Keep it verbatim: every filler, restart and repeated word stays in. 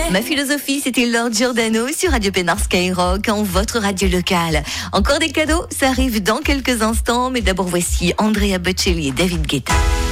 Ma philosophie, c'était Lord Giordano sur Radio Pénard Skyrock, en votre radio locale. Encore des cadeaux, ça arrive dans quelques instants, mais d'abord voici Andrea Bocelli et David Guetta.